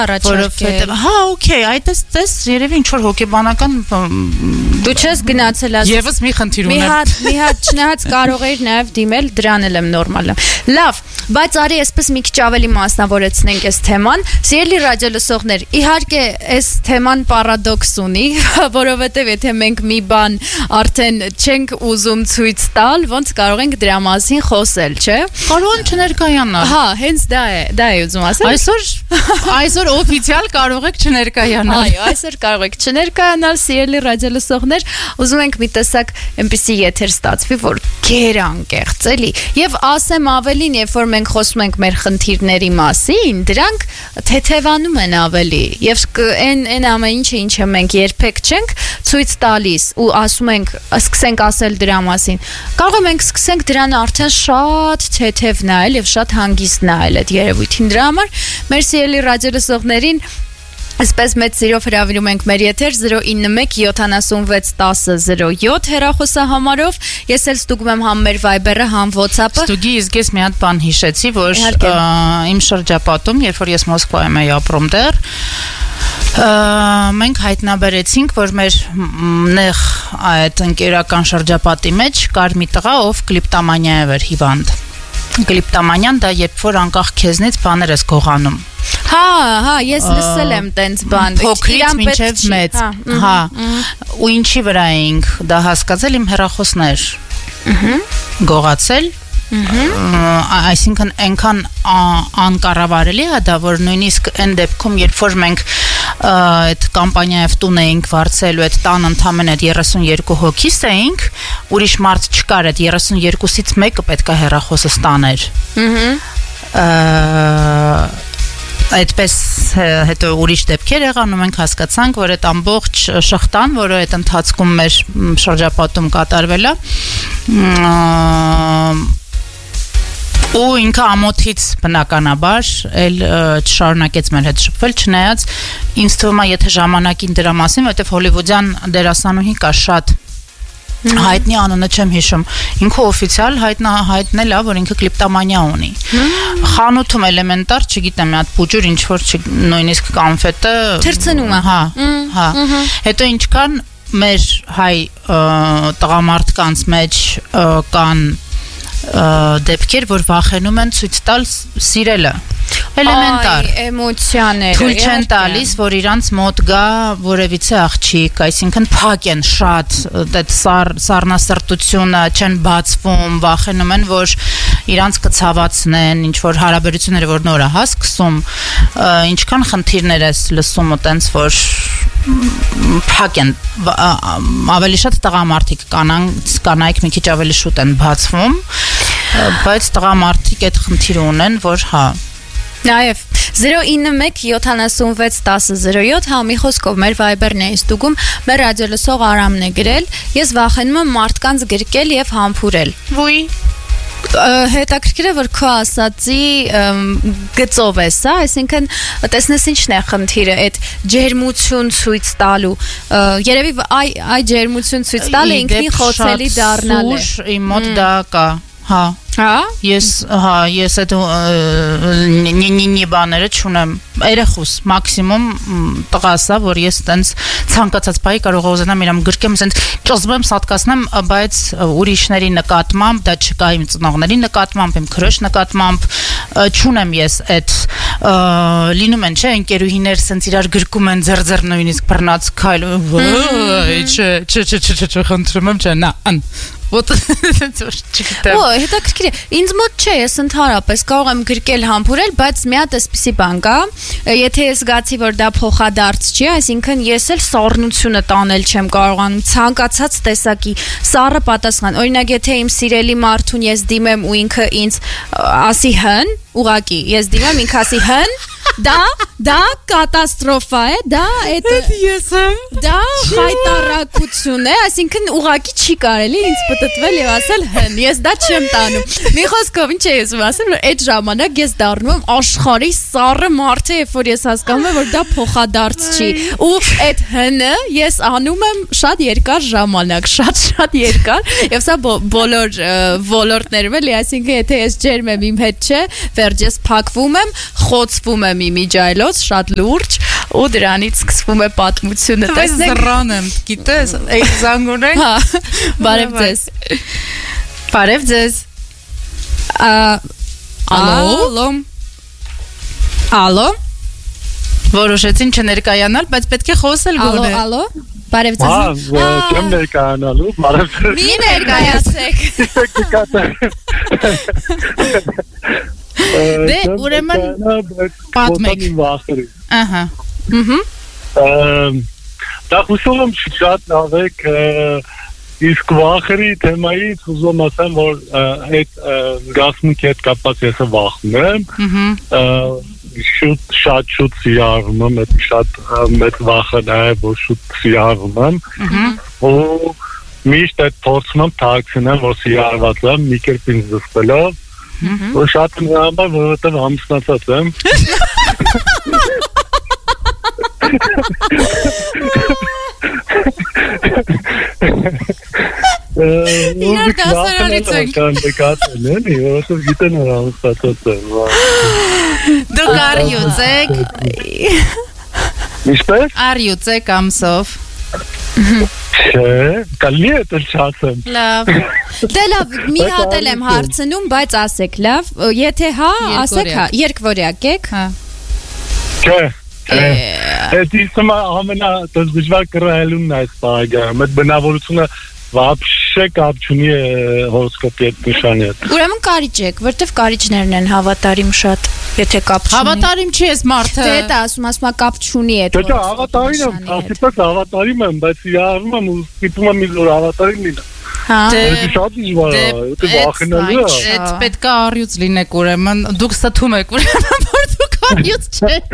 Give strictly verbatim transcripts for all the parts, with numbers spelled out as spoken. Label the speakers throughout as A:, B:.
A: Որովհետև հա, օքեյ, այդ էս երևի ինչ որ հոգեբանական
B: դու չես գնացել ասես
A: Եվս մի խնդիր ունեմ։
B: Մի հատ, մի հատ չնայած կարող էիր նաև դիմել, դրան էլ եմ նորմալ եմ։ Լավ, բայց արի այսպես մի քիչ ավելի մասնավորեցնենք այս թեման։ Սիրելի ռադիոլսողներ, իհարկե այս թեման պարադոքս ունի, որովհետև եթե մենք մի բան արդեն չենք ուզում ցույց տալ, ոնց կարող ենք դրա մասին խոսել, չէ՞։
A: Կարող են չներկայանալ։
B: Հա, հենց դա է, դա է ուզում ասել։
A: Այսօր այսօր օֆիցիալ կարող եք չներկայանալ։
B: Այո, այսօր կարող եք չներկայանալ, սիրելի ռադիոլսողներ, ուզում ենք մի տեսակ այնպիսի եթեր ստացվի, որ գերանկեղծ էլի։ Եվ ասեմ ավելին, երբ որ մենք խոսում ենք մեր խնդիրների մասին, դրանք թեթևանում են ավելի։ Եվ այն այն ամեն ինչը, ինչը մենք երբեք չենք ցույց տալիս ու ասում ենք, սկսենք ասել դրա մասին։ Կարող է մենք սկսենք դրան արդեն շատ թեթև նայել եւ շատ հանգիստ նայել այդ երևույթին։ Դրա համար մեր սիրելի ռադիոլսողներին Այսպես մեծ սիրով հրավիրում ենք մեր եթեր zero nine one seven six one zero zero seven հեռախոսահամարով։ Ես էլ ստուգում եմ համ մեր Viber-ը, համ WhatsApp-ը։
A: Ստուգի, իսկ ես մի հատ բան հիշեցի, որ իմ շրջապատում, երբ որ ես Մոսկվայում էի ապրում դեռ, մենք հայտնաբերեցինք, որ մեր նեղ այդ ընկերական շրջապատի մեջ կար մի տղա, ով կլիպտոմանիայով էր հիվանդ։ Կլիպտոմանիան դա երբ որ անկախ քեզնից բաներ ես գողանում։
B: Հա, հա, ես լսել եմ տենց բան։
A: Փոքրից մինչև մեծ։ Հա։ Ու ինչի վրա էինք դա հասկացել իմ հեռախոսներ։ Ահա։ Գողացել։ Այսինքն այնքան անկառավարելի է դա, որ նույնիսկ այն դեպքում, երբ որ մենք այդ կամպանիայով տուն էինք վարձել ու այդ տան ընդամենը thirty-two հոգիս էինք, ուրիշ մարդ չկար, այդ thirty-two-ից մեկը պետք է հեռախոսը ստաներ։ Ահա Այդպես հետո ուրիշ դեպքեր եղան ու մենք հասկացանք, որ այդ ամբողջ շղթան, որը այդ ընթացքում մեր շրջապատում կատարվել է, ու ինքը ամոթից բնականաբար էլ չշարունակեց մեր հետ շփվել, չնայած ինձ թվում է, եթե ժամանակին դրա մասին, որովհետև հոլիվուդյան դերասանուհի կա շատ հայտնի անունը չեմ հիշում, ինքը օֆիցիալ հայտնել է, որ ինքը կլիպտոմանիա ունի։ Խանութում էլեմենտար, չգիտեմ, մի հատ փուջուր, ինչ որ նույնիսկ կոնֆետը
B: թրցնում է։
A: Հա, հա։ Հետո ինչքան մեր հայ տղամարդկանց մեջ կան դեպքեր, որ վախենում են ցույց տալ սիրելը։ Էլեմենտար
B: էմոցիաները
A: թույլ չեն տալիս, որ իրանց մոտ գա որևիցե աղջիկ, այսինքն փակ են շատ, այդ սառնասրտությունը չեն բացվում, վախենում են, որ իրանց կցավացնեն, ինչ որ հարաբերությունները որ նոր է հասկսում, ինչքան խնդիրներ ես լսում ու տենց որ փակ են, ավելի շատ տղամարդիկ կանանց, կանայք մի քիչ ավելի շուտ են բացվում, բայց տղամարդիկ այդ խնդիրը ունեն, որ հա
B: Նաև zero nine one seven six one zero zero seven հա մի խոսքով մեր Viber-ն է ստուգում, մեր ռադիոլսող Արամն է գրել, ես վախենում եմ մարդկանց գրկել եւ համբուրել։
A: Ոյ
B: հետաքրքիր է, որ քո ասացի գծով է սա, այսինքն տեսնես ինչն է խնդիրը, այդ ջերմություն ցույց տալու, երևի այ այ ջերմություն ցույց տալը ինքնին խոցելի դառնալ է։
A: Իմ մոտ դա կա, հա։
B: Հա։
A: Ես, հա, ես այդ նի բաները չունեմ, երեխուս, մաքսիմում տղասա, որ ես տենց ցանկացած բայի կարող ուզենամ իրամ գրկեմ, ասենց ճզմեմ, սատկացնեմ, բայց ուրիշների նկատմամբ, դա չկա իմ ծնողների նկատմամբ, իմ քրոջ նկատմամբ, չունեմ ես այդ լինում են, չէ, ընկերուհիներ սենց իրար գրկում են ձեռ-ձեռ նույնիսկ բռնած քայլում, վայ, չէ, չէ, չէ, չէ, չէ, խնդրում եմ, չէ, նա, ան Вот չգիտեմ։
B: Օ, հետաքրքիր է։ Ինձ մոտ չէ, ես ընդհանրապես կարող եմ գրկել համբուրել, բայց մի հատ էսպիսի բան կա, եթե ես զգացի, որ դա փոխադարձ չի, այսինքն ես էլ սառնությունը տանել չեմ կարողանում, ցանկացած տեսակի սառը պատասխան։ Օրինակ, եթե իմ սիրելի մարդուն ես դիմեմ ու ինքը ինձ ասի հն, ուղակի, ես դիմեմ ինքը ասի հն, դա դա կատաստրոֆա է, դա это
A: ես եմ,
B: դա խայտարակություն է, այսինքն ուղակի չի կարելի ինձ պատտվել եւ ասել հն, ես դա չեմ տանում։ Մի խոսքով ինչ ես ասում, որ այդ ժամանակ ես դառնում եմ աշխարհի սառը մարդը, երբ որ ես հասկանում եմ, որ դա փոխադարձ չի։ Ու այդ հն-ը ես անում եմ շատ երկար ժամանակ, շատ-շատ երկար, եւ սա բոլոր ոլորտներում էլի, այսինքն եթե ես ջերմ եմ իմ հետ չէ, վերջ ես փակվում եմ, խոցվում եմ մի միջայլոց, շատ լուրջ, ու դրանից սկսվում է պատմությունը։
A: Տեսնեք, զռան եմ, գիտես, այդ զանգուն է։
B: Հա, բարև ձեզ։
A: Բարև ձեզ։
B: Ալո։ Ալո։
A: Որոշեցին չներկայանալ, բայց պետք է խոսել գոնե։
B: Ալո, ալո։ Բարև ձեզ։
C: Հա, չեմ ներկայանալու, բարև ձեզ։
B: Մի ներկայացեք։
A: Դե, ուրեմն պատմեք։ Ահա։
C: Ահա։ Դա հուսով եմ շատ նավեք իսկ վախերի թեմայից ուզում ասեմ, որ այդ զգացմունքի հետ կապված ես վախում եմ, շուտ շատ շուտ սիրառում եմ, այդ շատ մեծ վախը նա է, որ շուտ սիրառում եմ, ու միշտ այդ փորձում եմ թաքցնեմ, որ սիրառված եմ, մի կերպ ինձ զսպելով, ու շատ եմ համար, որովհետև ամուսնացած եմ։
A: Իրար դասարանից ենք։
C: Կան էլի, որովհետև գիտեն որ ամուսնացած եմ։
A: Դուք արյուծ եք։
C: Ինչպես։
A: Արյուծ եք ամսով։
C: Չէ, կալի է դեռ չասեմ։
B: Լավ։ Դե լավ, մի հատ էլ եմ հարցնում, բայց ասեք, լավ, եթե հա, ասեք հա, երկվորյակ եք։
A: Հա։
C: Չէ։ Այդ իսմա ամենա դժվար կռահելունն է այս բաղը, այդ բնավորությունը вообще կապ չունի հորոսկոպի հետ նշանի հետ։
B: Ուրեմն կարիճ եք, որտեվ կարիճներն են հավատարիմ շատ, եթե կապ չունի։
A: Հավատարիմ չի այս մարդը։
B: Դե դա ասում, ասում է կապ չունի այդ։
C: Դե հավատարիմ եմ, ասիպես հավատարիմ եմ, բայց իարվում եմ ու ստիպում եմ իզ որ հավատարիմ լինեմ։
B: Հա։
C: Դե շատ դժվար է, դա վախենալու է։
A: Այդ պետք է արյուծ լինեք ուրեմն, դուք ստում եք ուրեմն, որ դուք արյուծ չեք։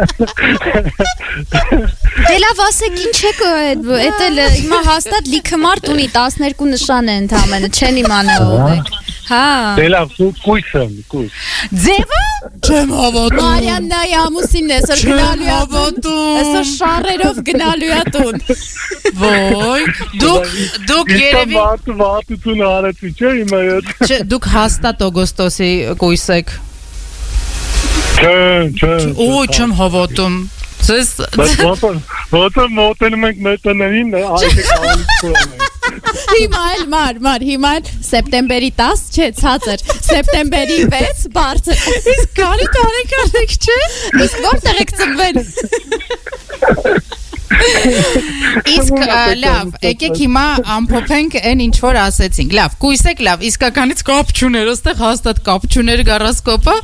B: Դե լավ, ասեք ինչ եք, էդ էլ հիմա հաստատ լիքը մարդ ունի, տասներկու նշան է ընդամենը, չեն իմանա ով է։ Հա։
C: Դե լավ, կույս եմ, կույս։
A: Ձևը։ Չեմ հավատում։
B: Մարիաննայի ամուսինն է, այսօր գնալու է
A: հավատում։
B: Այսօր շարերով գնալու է տուն։
A: Ոյ, դուք դուք երևի
C: Վարդը վարդությունը արեցի, չէ՞ հիմա այդ։
A: Չէ, դուք հաստատ օգոստոսի կույս եք։
C: Չէ, չէ։
A: Ոյ, չեմ հավատում։ Ձեզ
C: Բայց ո՞նց մոտենում ենք մեր տներին, այդեք ավելի փոքր։
B: Հիմա էլ մար, մար, հիմա էլ սեպտեմբերի տասը, չէ, ցածր, սեպտեմբերի վեց, բարձր։
A: իսկ կարի տարեկան եք, չէ։
B: Իսկ որտեղ եք ծնվել։
A: Իսկ լավ, եկեք հիմա ամփոփենք այն ինչ որ ասեցինք։ Լավ, կույսեք լավ, իսկականից կապ չուներ, ոստեղ հաստատ կապ չուներ գարասկոպը։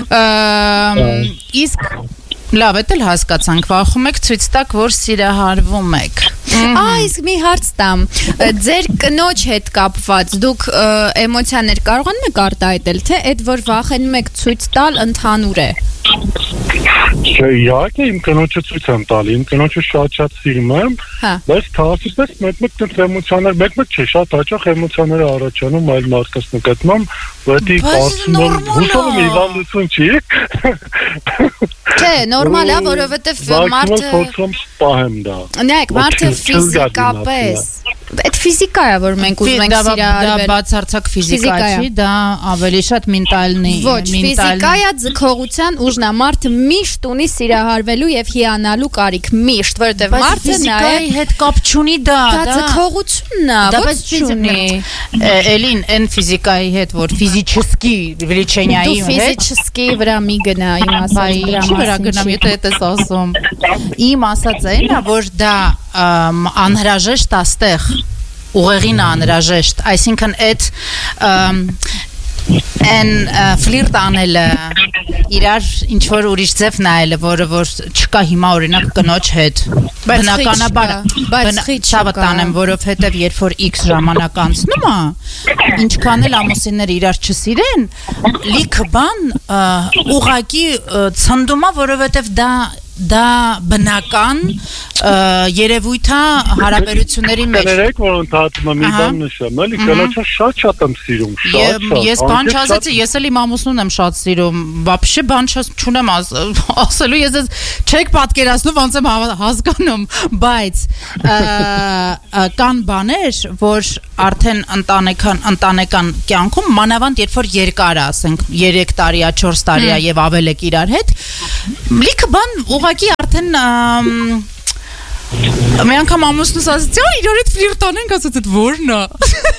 A: Իսկ լավ, էդ էլ հասկացանք, վախում եք ցույց տաք, որ սիրահարվում եք։
B: Ա, իսկ մի հարց տամ։ Ձեր կնոջ հետ կապված դուք էմոցիաներ կարողանում եք արտահայտել, թե այդ որ վախենում եք ցույց տալ ընդհանուր է։
C: Չէ, իհարկե իմ կնոջը ցույց եմ տալի, իմ կնոջը շատ-շատ սիրում եմ, բայց թասիպես մեկ-մեկ դեռ էմոցիաներ, մեկ-մեկ չէ, շատ հաճախ էմոցիաներ առաջանում այլ մարդկանց նկատմամբ, որտի կարծում եմ, հուսով եմ հիվանդություն չի։
B: Չէ, նորմալ է, որովհետև մարդը
C: փորձում պահեմ դա։
B: Նայեք, մարդը ֆիզիկապես, այդ ֆիզիկա է, որ մենք ուզում ենք սիրահարվել։
A: Դա բացարձակ ֆիզիկա չի, դա ավելի շատ մենտալնի,
B: ոչ, ֆիզիկա է, ձգողության ուժն է, մարդը միշտ ունի սիրահարվելու եւ հիանալու կարիք, միշտ, որովհետև մարդը
A: ֆիզիկայի հետ կապ չունի դա,
B: դա ձգողությունն է, ոչ չունի։
A: Էլին, այն ֆիզիկայի հետ, որ ֆիզիչեսկի վլիչենիայի հետ։
B: Դու ֆիզիչեսկի վրա մի գնա, իմ ասած դրա
A: մասին։ Վրա գնամ, եթե դա ես ասում։ Իմ ասած այն է, որ դա անհրաժեշտ աստեղ ուղեղին անհրաժեշտ, այսինքն այդ են ֆլիրտ անելը, իրար ինչ որ ուրիշ ձև նայելը, որը որ չկա հիմա օրինակ կնոջ հետ, բնականաբար, ցավը տանեմ, որովհետև երբ որ X ժամանակ անցնում է, ինչքան էլ ամուսինները իրար չսիրեն, լիքը բան ուղակի ցնդում է, որովհետև դա դա բնական երևույթ է հարաբերությունների մեջ։
C: Կներեք, որ ընդհատում եմ մի բան նշեմ, էլի կնոջը շատ-շատ եմ սիրում, շատ-շատ։
A: Ես բան չասեցի, ես էլի մամուսնուն եմ շատ սիրում, вообще բան չունեմ ասելու, ես չեք պատկերացնում, ոնց եմ հասկանում, բայց կան բաներ, որ արդեն ընտանեկան ընտանեկան կյանքում մանավանդ երբ որ երկար է, ասենք երեք տարի է, չորս տարի է եւ ավել եք իրար հետ, լիքը բան ուղղակի արդեն մի անգամ ամուսնուս ասեցի, «Ա իրար հետ ֆլիրտանենք», ասեց, «Այդ ո՞րն է»։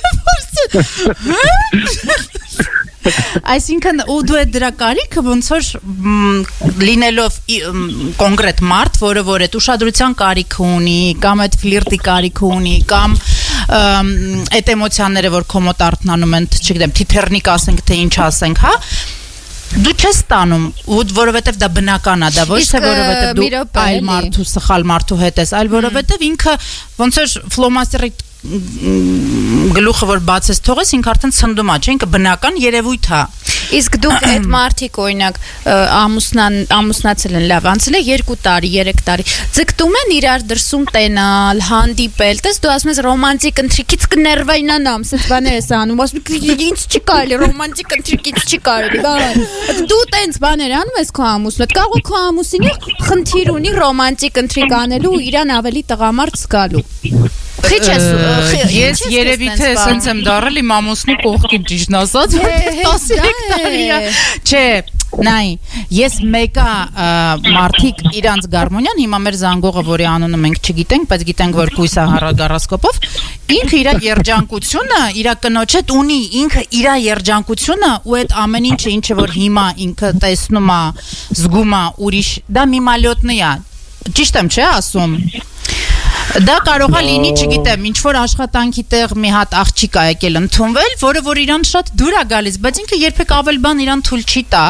A: Այսինքն ու դու այդ դրա կարիքը ոնց որ լինելով կոնկրետ մարդ, որը որ այդ ուշադրության կարիք ունի, կամ այդ ֆլիրտի կարիք ունի, կամ այդ էմոցիաները, որ քո մոտ արթնանում են, չգիտեմ, թիթեռնիկ ասենք, թե ինչ ասենք, հա, դու չես ստանում, որովհետև դա բնական է, դա ոչ թե որովհետև դու այլ մարդու, սխալ մարդու հետ ես, այլ որովհետև ինքը ոնց որ ֆլոմաստերի գլուխը որ բացես թողես, ինքը արդեն ցնդում է, չէ՞, ինքը բնական երևույթ է։
B: Իսկ դուք այդ մարդիկ օրինակ ամուսնան ամուսնացել են, լավ, անցել է երկու տարի, երեք տարի, ձգտում են իրար դրսում տենալ, հանդիպել, տես դու ասում ես ռոմանտիկ ընթրիկից կներվայնանամ, ասես բաներ ես անում, ասում ես ինձ չի կարելի, ռոմանտիկ ընթրիկից չի կարելի, բան։ Դու տենց բաներ անում ես քո ամուսնուդ, կարող է քո ամուսինը խնդիր ունի ռոմանտիկ ընթրիկ անելու ու իրան ավելի տղամարդ զգալու։ Քիչ ես
A: ես երևի թե ասենց եմ դարել իմ ամուսնու կողքին ճիշտ ասած տասնյակ տարի է չէ նայ ես մեկա մարդիկ իրանց գարմոնյան հիմա մեր զանգողը որի անունը մենք չգիտենք բայց գիտենք որ կույսա գարասկոպով ինքը իր երջանկությունը իր կնոջ հետ ունի ինքը իր երջանկությունը ու այդ ամեն ինչը ինչը որ հիմա ինքը տեսնում է զգում է ուրիշ դա մի մալյոտնի է ճիշտ եմ չէ ասում Դա կարող է լինի, չգիտեմ, ինչ որ աշխատանքի տեղ մի հատ աղջիկ է եկել ընդունվել, որը որ իրան շատ դուր է գալիս, բայց ինքը երբեք ավել բան իրան թույլ չի տա։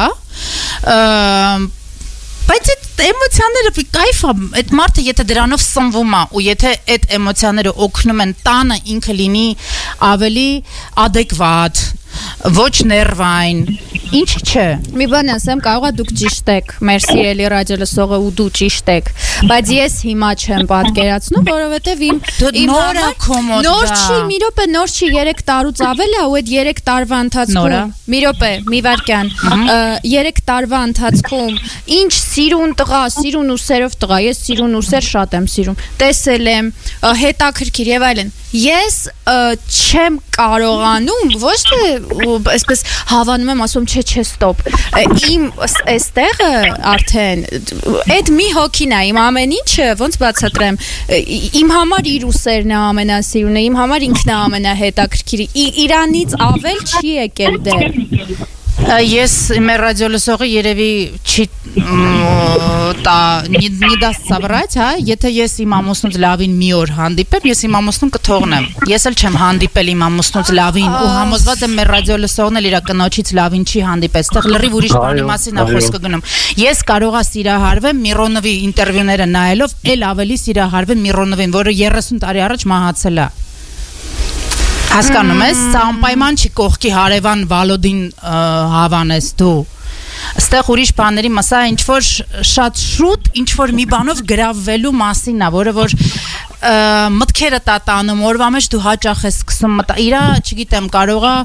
A: Բայց այդ էմոցիաները կայֆ է, այդ մարդը եթե դրանով սնվում է ու եթե այդ էմոցիաները օգնում են տանը ինքը լինի ավելի adekvat ոչ ներվային ինչ չէ
B: մի բան ասեմ կարող է դուք ճիշտ եք մեր սիրելի ռադիոլսողը ու դու ճիշտ եք բայց ես հիմա չեմ պատկերացնում որովհետև իմ իմ
A: նորը կոմոդ
B: նոր չի մի րոպե նոր չի երեք տարուց ավել է ու այդ երեք տարվա ընթացքում մի րոպե մի վարքյան երեք տարվա ընթացքում ինչ սիրուն տղա սիրուն ուսերով տղա ես սիրուն ուսեր շատ եմ սիրում տեսել եմ հետաքրքիր եւ այլն ես չեմ կարողանում ոչ թե այսպես հավանում եմ ասում չէ չէ ստոպ իմ այստեղը արդեն այդ մի հոգին է իմ ամեն ինչը ոնց բացատրեմ իմ համար իր ուսերն է ամենասիրունը իմ համար ինքն է ամենահետաքրքիրը իրանից ավել չի եկել դեռ
A: Ես մեր ռադիոլսողը երևի չի տա не даст соврать, հա, եթե ես իմ ամուսնուց լավին մի օր հանդիպեմ, ես իմ ամուսնուն կթողնեմ։ Ես էլ չեմ հանդիպել իմ ամուսնուց լավին ու համոզված եմ մեր ռադիոլսողն էլ իր կնոջից լավին չի հանդիպել։ Այստեղ լրիվ ուրիշ բանի մասին է խոսքը գնում։ Ես կարողա սիրահարվեմ Միրոնովի ինտերվյուները նայելով, էլ ավելի սիրահարվեմ Միրոնովին, որը երեսուն տարի առաջ մահացել է։ Հասկանում ես, սա անպայման չի կողքի հարևան Վալոդին հավանես դու։ Այստեղ ուրիշ բաների մասա ինչ որ շատ շուտ ինչ որ մի բանով գրավվելու մասին է, որը որ մտքերը տա տանում, օրվա մեջ դու հաճախ ես սկսում մտա, իրա, չգիտեմ, կարող է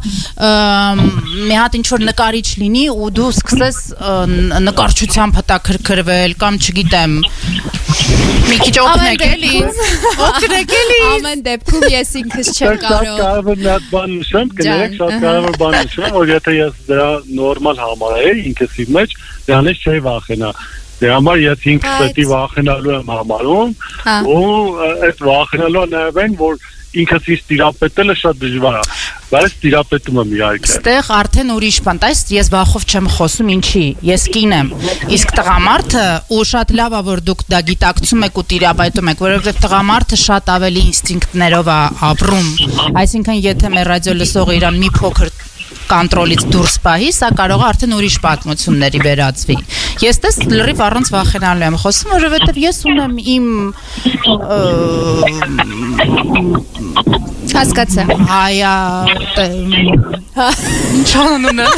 A: մի հատ ինչ որ նկարիչ լինի ու դու սկսես նկարչությամբ հետաքրքրվել կամ չգիտեմ մի քիչ օգնեք էլի օգնեք էլի
B: ամեն դեպքում ես ինքս չեմ կարող
C: Կարող եմ մի հատ բան նշեմ, կներեք, շատ կարևոր բան նշեմ, որ եթե ես դրա նորմալ համարեի ինքս իմ մեջ, դրանից չէի վախենա Դե համար ես ինքս պետք է վախենալու եմ համարում ու այդ վախենալու նաև են, որ ինքս ինձ տիրապետելը շատ դժվար է, բայց տիրապետում եմ իհարկե։
A: Ստեղ արդեն ուրիշ բան, այս ես վախով չեմ խոսում, ինչի, ես կին եմ, իսկ տղամարդը ու շատ լավ է, որ դուք դա գիտակցում եք ու տիրապետում եք, որովհետև տղամարդը շատ ավելի ինստինկտներով է ապրում, այսինքն եթե մեր ռադիոլսողը իրան մի փոքր կոնտրոլից դուրս պահի, սա կարող է արդեն ուրիշ պատմությունների վերածվի։ Ես դες լրիվ առանց վախենալու եմ խոսում, որովհետև ես ունեմ իմ
B: Հասկացա։
A: Հայա ինչ անունը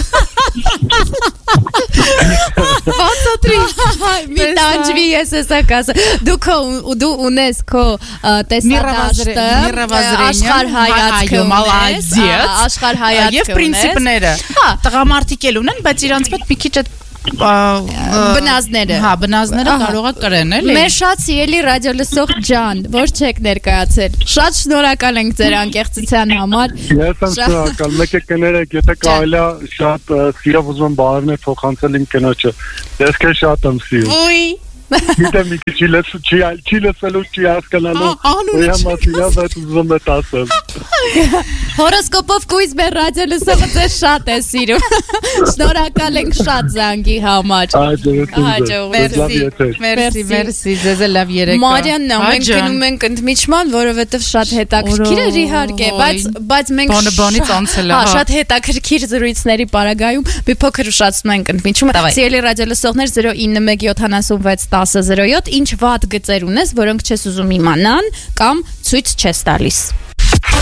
B: Բացատրի մի տանջվի ես էսա կասը դու քո դու ունես քո տեսադաշտը աշխարհ հայացքը ունես աշխարհ հայացքը
A: եւ պրինցիպները տղամարդիկ էլ ունեն բայց իրանց մոտ մի քիչ այդ
B: բնազները
A: հա բնազները կարող է կրեն էլի
B: մեր շատ սիրելի ռադիոլսող ջան որ չեք ներկայացել շատ շնորհակալ ենք ձեր անկեղծության համար
C: ես եմ շնորհակալ մեկ է կներեք եթե կարելի է շատ սիրով ուզում բառներ փոխանցել իմ կնոջը ես քեզ շատ եմ սիրում
A: ոյ
C: Գիտեմ մի քիչ լես չի չի լսելու չի հասկանալու ու համասիրա բայց ուզում եմ ասել
B: Հորոսկոպով կույզ մեր ռադիո լսողը ձեզ շատ է սիրում Շնորհակալ ենք շատ զանգի համար
C: Հաջողություն
A: Մերսի մերսի ձեզ լավ երեկո
B: Մարիաննա մենք գնում ենք ընդմիջման որովհետև շատ հետաքրքիր է իհարկե բայց բայց մենք
A: բանը բանից անցել է
B: հա շատ հետաքրքիր զրույցների պարագայում մի փոքր ուշացնում ենք ընդմիջումը Սիրելի ռադիո լսողներ zero nine one seven seven six ten zero seven ինչ վատ գծեր ունես որոնք չես ուզում իմանան կամ ցույց չես տալիս